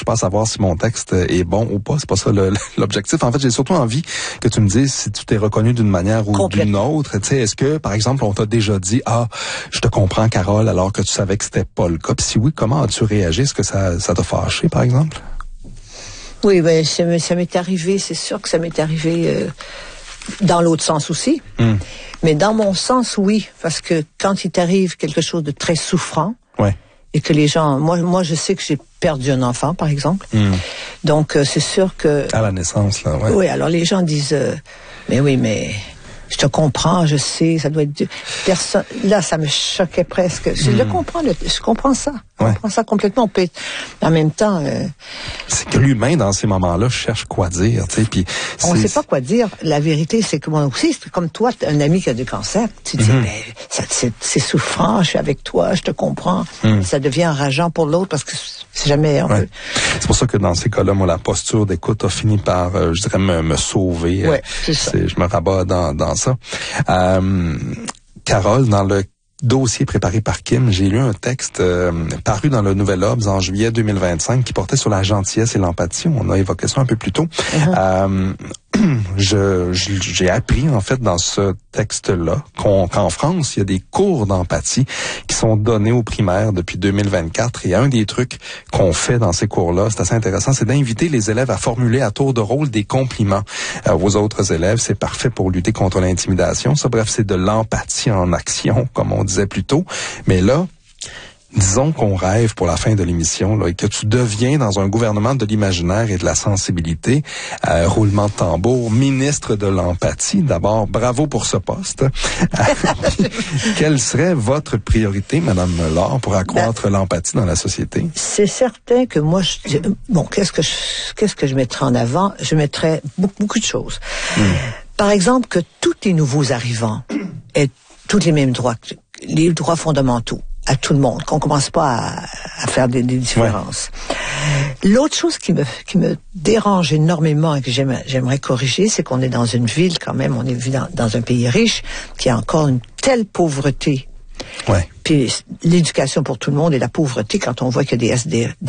pas à savoir si mon texte est bon ou pas. C'est pas ça l'objectif. En fait, j'ai surtout envie que tu me dises si tu t'es reconnu d'une manière ou d'une autre. Tu sais, est-ce que, par exemple, on t'a déjà dit, je te comprends, Carole, alors que tu savais que c'était pas le cas. Puis si oui, comment as-tu réagi? Est-ce que ça t'a fâché, par exemple? Oui, ben, ça m'est arrivé, c'est sûr que ça m'est arrivé dans l'autre sens aussi. Mais dans mon sens, oui, parce que quand il t'arrive quelque chose de très souffrant, et que les gens, moi, je sais que j'ai perdu un enfant, par exemple. Donc, c'est sûr que... À la naissance, là, ouais. Oui, alors les gens disent, mais je te comprends, je sais, ça doit être... Personne... Là, ça me choquait presque. Je comprends ça. Je comprends ça complètement. En même temps... C'est que l'humain, dans ces moments-là, cherche quoi dire, tu sais, puis... On ne sait pas quoi dire. La vérité, c'est que moi aussi, c'est comme toi, un ami qui a du cancer, tu dis, c'est souffrant, je suis avec toi, je te comprends. Ça devient enrageant pour l'autre parce que c'est jamais... C'est pour ça que dans ces cas-là, moi, la posture d'écoute a fini par, je dirais, me sauver. Ouais, c'est ça. Je me rabats dans ça. Carole, dans le dossier préparé par Kim, j'ai lu un texte paru dans le Nouvel Obs en juillet 2025 qui portait sur la gentillesse et l'empathie. On a évoqué ça un peu plus tôt. J'ai appris, en fait, dans ce texte-là, qu'en France, il y a des cours d'empathie qui sont donnés aux primaires depuis 2024. Et un des trucs qu'on fait dans ces cours-là, c'est assez intéressant, c'est d'inviter les élèves à formuler à tour de rôle des compliments aux autres élèves. C'est parfait pour lutter contre l'intimidation. Ça, bref, c'est de l'empathie en action, comme on disait plus tôt. Mais là, disons qu'on rêve pour la fin de l'émission là, et que tu deviens dans un gouvernement de l'imaginaire et de la sensibilité, roulement de tambour, ministre de l'empathie. D'abord, bravo pour ce poste. Quelle serait votre priorité, Madame Laure, pour accroître l'empathie dans la société? C'est certain que moi, qu'est-ce que je mettrais en avant? Je mettrais beaucoup de choses. Par exemple, que tous les nouveaux arrivants aient tous les mêmes droits, les droits fondamentaux à tout le monde, qu'on commence pas à faire des différences. L'autre chose qui me dérange énormément et que j'aimerais corriger, c'est qu'on est dans une ville quand même, on est dans un pays riche qui a encore une telle pauvreté. Puis l'éducation pour tout le monde et la pauvreté, quand on voit qu'il y a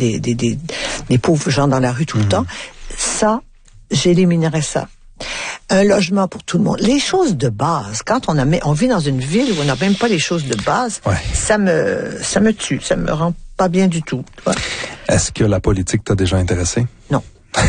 des pauvres gens dans la rue tout le temps, ça, j'éliminerais ça. Un logement pour tout le monde. Les choses de base. Quand on vit dans une ville où on n'a même pas les choses de base, ça me tue. Ça me rend pas bien du tout. Est-ce que la politique t'a déjà intéressé? Non.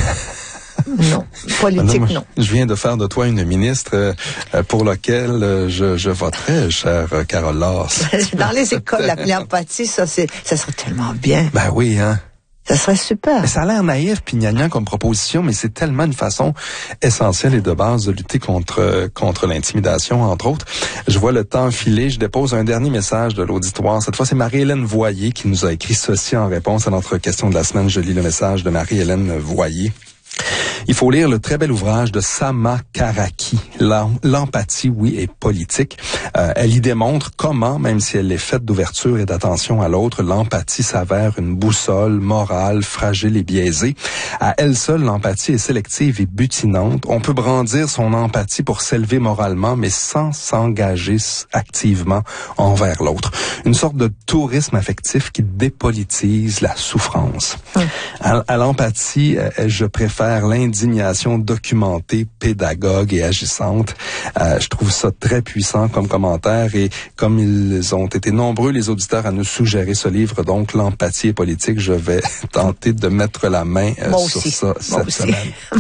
Non. Politique, non. Je viens de faire de toi une ministre pour laquelle je voterai, chère Carole Laure. Dans les écoles, l'empathie, ça serait tellement bien. Ben oui, hein. Ça serait super. Mais ça a l'air naïf puis gnangnan comme proposition, mais c'est tellement une façon essentielle et de base de lutter contre l'intimidation, entre autres. Je vois le temps filer. Je dépose un dernier message de l'auditoire. Cette fois, c'est Marie-Hélène Voyer qui nous a écrit ceci en réponse à notre question de la semaine. Je lis le message de Marie-Hélène Voyer. Il faut lire le très bel ouvrage de Sama Karaki, L'empathie, oui, est politique. Elle y démontre comment, même si elle est faite d'ouverture et d'attention à l'autre, l'empathie s'avère une boussole morale, fragile et biaisée. À elle seule, l'empathie est sélective et butinante. On peut brandir son empathie pour s'élever moralement, mais sans s'engager activement envers l'autre. Une sorte de tourisme affectif qui dépolitise la souffrance. À l'empathie, je préfère l'indignation documentée, pédagogue et agissante. Je trouve ça très puissant comme commentaire et comme ils ont été nombreux les auditeurs à nous suggérer ce livre, donc l'empathie est politique, je vais tenter de mettre la main sur ça cette semaine.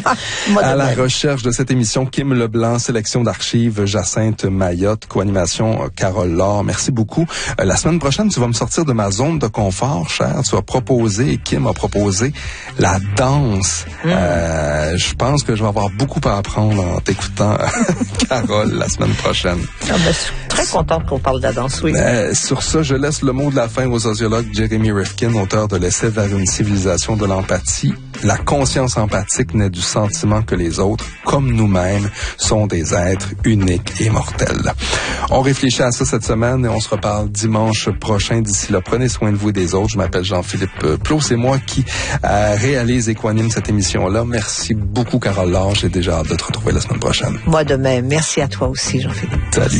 À la recherche de cette émission, Kim Leblanc, sélection d'archives, Jacinthe Mayotte, co-animation Carole Laure. Merci beaucoup. La semaine prochaine, tu vas me sortir de ma zone de confort, cher. Tu vas proposer, Kim a proposé la danse. Je pense que je vais avoir beaucoup à apprendre en t'écoutant, Carole, la semaine prochaine. Je suis très contente qu'on parle de la danse, oui. Sur ça, je laisse le mot de la fin au sociologue Jeremy Rifkin, auteur de l'essai Vers une civilisation de l'empathie. La conscience empathique naît du sentiment que les autres, comme nous-mêmes, sont des êtres uniques et mortels. On réfléchit à ça cette semaine et on se reparle dimanche prochain. D'ici là, prenez soin de vous et des autres. Je m'appelle Jean-Philippe Plot. C'est moi qui réalise et co-anime cette émission-là. Merci beaucoup, Carole Laure. J'ai déjà hâte de te retrouver la semaine prochaine. Moi de même. Merci à toi aussi, Jean-Philippe. Salut.